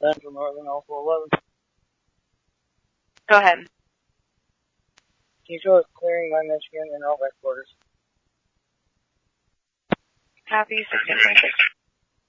Central Northern Alpha 11. Go ahead. Can you show us clearing my Michigan and all headquarters? Copy, 1626.